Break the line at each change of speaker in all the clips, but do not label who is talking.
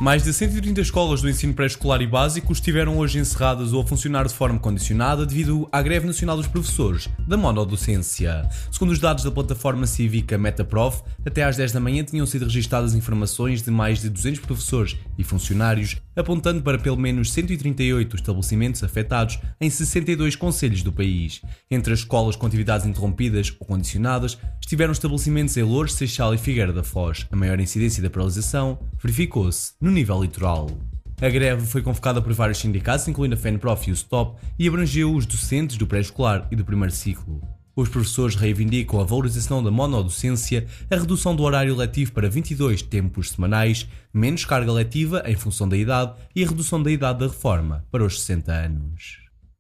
Mais de 130 escolas do ensino pré-escolar e básico estiveram hoje encerradas ou a funcionar de forma condicionada devido à greve nacional dos professores da monodocência. Segundo os dados da plataforma cívica Metaprof, até às 10 da manhã tinham sido registadas informações de mais de 200 professores e funcionários, apontando para pelo menos 138 estabelecimentos afetados em 62 concelhos do país. Entre as escolas com atividades interrompidas ou condicionadas, estiveram estabelecimentos em Loures, Seixal e Figueira da Foz. A maior incidência da paralisação verificou-se no nível litoral. A greve foi convocada por vários sindicatos, incluindo a FENPROF e o STOP, e abrangeu os docentes do pré-escolar e do primeiro ciclo. Os professores reivindicam a valorização da monodocência, a redução do horário letivo para 22 tempos semanais, menos carga letiva em função da idade e a redução da idade da reforma para os 60 anos.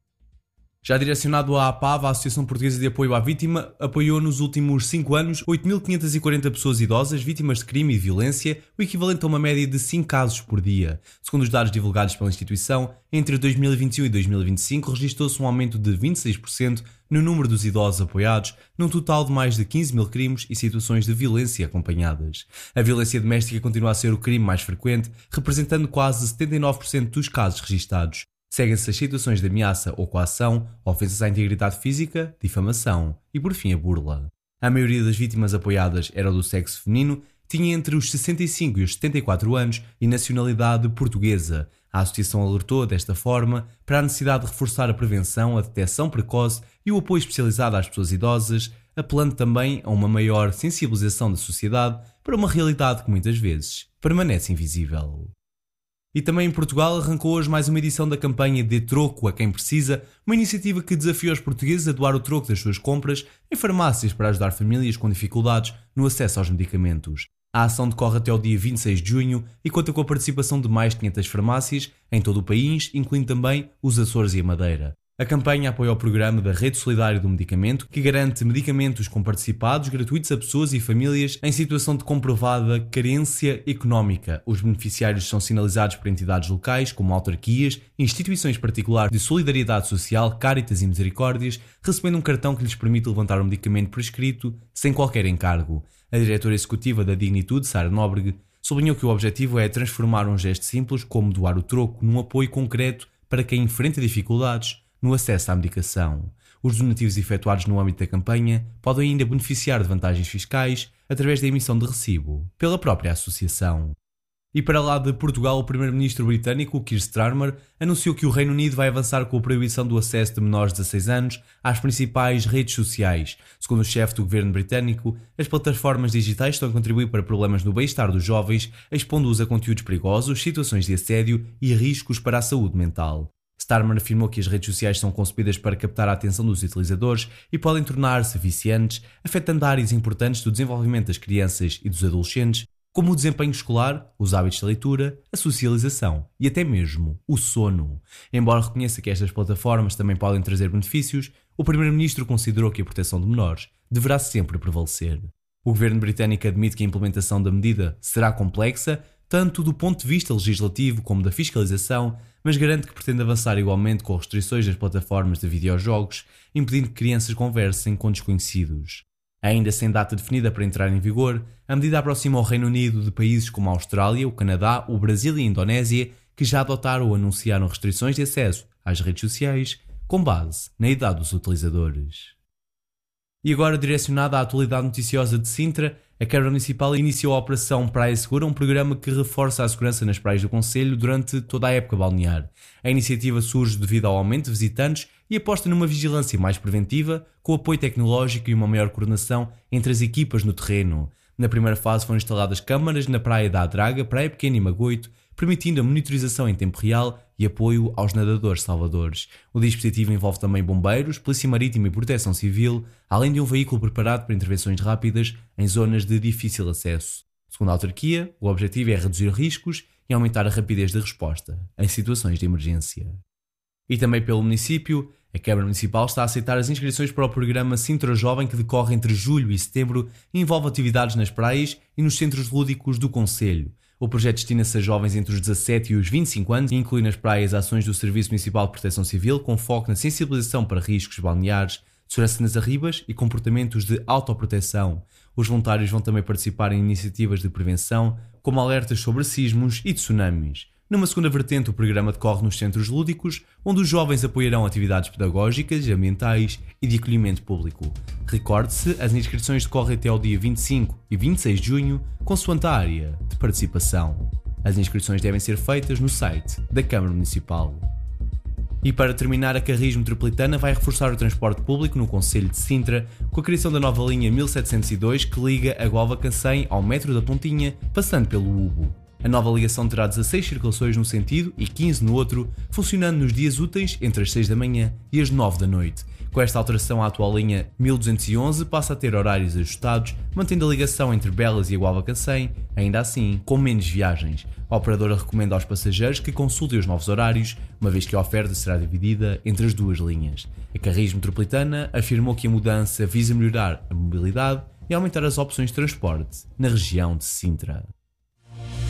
Já direcionado à APAV, a Associação Portuguesa de Apoio à Vítima apoiou nos últimos 5 anos 8.540 pessoas idosas vítimas de crime e violência, o equivalente a uma média de 5 casos por dia. Segundo os dados divulgados pela instituição, entre 2021 e 2025 registrou-se um aumento de 26% no número dos idosos apoiados, num total de mais de 15 mil crimes e situações de violência acompanhadas. A violência doméstica continua a ser o crime mais frequente, representando quase 79% dos casos registados. Seguem-se as situações de ameaça ou coação, ofensas à integridade física, difamação e, por fim, a burla. A maioria das vítimas apoiadas era do sexo feminino, tinha entre os 65 e os 74 anos e nacionalidade portuguesa. A associação alertou, desta forma, para a necessidade de reforçar a prevenção, a detecção precoce e o apoio especializado às pessoas idosas, apelando também a uma maior sensibilização da sociedade para uma realidade que muitas vezes permanece invisível. E também em Portugal arrancou hoje mais uma edição da campanha Dê Troco a Quem Precisa, uma iniciativa que desafia os portugueses a doar o troco das suas compras em farmácias para ajudar famílias com dificuldades no acesso aos medicamentos. A ação decorre até o dia 26 de junho e conta com a participação de mais de 500 farmácias em todo o país, incluindo também os Açores e a Madeira. A campanha apoia o programa da Rede Solidária do Medicamento, que garante medicamentos comparticipados gratuitos a pessoas e famílias em situação de comprovada carência económica. Os beneficiários são sinalizados por entidades locais, como autarquias, instituições particulares de solidariedade social, Cáritas e Misericórdias, recebendo um cartão que lhes permite levantar o medicamento prescrito sem qualquer encargo. A diretora executiva da Dignitude, Sara Nóbrega, sublinhou que o objetivo é transformar um gesto simples, como doar o troco, num apoio concreto para quem enfrenta dificuldades no acesso à medicação. Os donativos efetuados no âmbito da campanha podem ainda beneficiar de vantagens fiscais através da emissão de recibo pela própria associação. E para lá de Portugal, o primeiro-ministro britânico, Keir Starmer, anunciou que o Reino Unido vai avançar com a proibição do acesso de menores de 16 anos às principais redes sociais. Segundo o chefe do governo britânico, as plataformas digitais estão a contribuir para problemas no bem-estar dos jovens, expondo-os a conteúdos perigosos, situações de assédio e riscos para a saúde mental. Starmer afirmou que as redes sociais são concebidas para captar a atenção dos utilizadores e podem tornar-se viciantes, afetando áreas importantes do desenvolvimento das crianças e dos adolescentes, como o desempenho escolar, os hábitos de leitura, a socialização e até mesmo o sono. Embora reconheça que estas plataformas também podem trazer benefícios, o primeiro-ministro considerou que a proteção de menores deverá sempre prevalecer. O governo britânico admite que a implementação da medida será complexa, tanto do ponto de vista legislativo como da fiscalização, mas garante que pretende avançar igualmente com restrições das plataformas de videojogos, impedindo que crianças conversem com desconhecidos. Ainda sem data definida para entrar em vigor, a medida aproxima o Reino Unido de países como a Austrália, o Canadá, o Brasil e a Indonésia, que já adotaram ou anunciaram restrições de acesso às redes sociais com base na idade dos utilizadores. E agora, direcionada à atualidade noticiosa de Sintra, a Câmara Municipal iniciou a Operação Praia Segura, um programa que reforça a segurança nas praias do concelho durante toda a época balnear. A iniciativa surge devido ao aumento de visitantes e aposta numa vigilância mais preventiva, com apoio tecnológico e uma maior coordenação entre as equipas no terreno. Na primeira fase foram instaladas câmaras na Praia da Adraga, Praia Pequena e Magoito, permitindo a monitorização em tempo real e apoio aos nadadores salvadores. O dispositivo envolve também bombeiros, polícia marítima e proteção civil, além de um veículo preparado para intervenções rápidas em zonas de difícil acesso. Segundo a autarquia, o objetivo é reduzir riscos e aumentar a rapidez de resposta em situações de emergência. E também pelo município, a Câmara Municipal está a aceitar as inscrições para o programa Sintra Jovem, que decorre entre julho e setembro e envolve atividades nas praias e nos centros lúdicos do concelho. O projeto destina-se a jovens entre os 17 e os 25 anos e inclui nas praias ações do Serviço Municipal de Proteção Civil com foco na sensibilização para riscos balneares, segurança nas arribas e comportamentos de autoproteção. Os voluntários vão também participar em iniciativas de prevenção, como alertas sobre sismos e tsunamis. Numa segunda vertente, o programa decorre nos centros lúdicos, onde os jovens apoiarão atividades pedagógicas, ambientais e de acolhimento público. Recorde-se, as inscrições decorrem até ao dia 25 e 26 de junho, consoante a área de participação. As inscrições devem ser feitas no site da Câmara Municipal. E para terminar, a Carris Metropolitana vai reforçar o transporte público no concelho de Sintra com a criação da nova linha 1702 que liga a Gualva-Cacém ao metro da Pontinha, passando pelo Ubo. A nova ligação terá 16 circulações num sentido e 15 no outro, funcionando nos dias úteis entre as 6 da manhã e as 9 da noite. Com esta alteração, a atual linha 1211 passa a ter horários ajustados, mantendo a ligação entre Belas e a Gualva-Cacém, ainda assim com menos viagens. A operadora recomenda aos passageiros que consultem os novos horários, uma vez que a oferta será dividida entre as duas linhas. A Carris Metropolitana afirmou que a mudança visa melhorar a mobilidade e aumentar as opções de transporte na região de Sintra.